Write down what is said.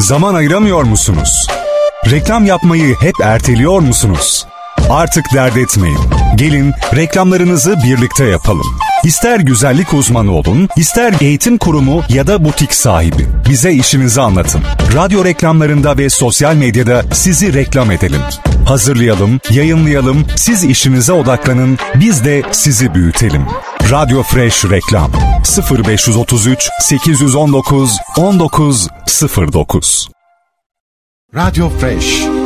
Zaman ayıramıyor musunuz? Reklam yapmayı hep erteliyor musunuz? Artık dert etmeyin. Gelin reklamlarınızı birlikte yapalım. İster güzellik uzmanı olun, ister eğitim kurumu ya da butik sahibi. Bize işinizi anlatın. Radyo reklamlarında ve sosyal medyada sizi reklam edelim. Hazırlayalım, yayınlayalım, siz işinize odaklanın, biz de sizi büyütelim. Radyo Fresh Reklam 0533 819 1909. Radyo Fresh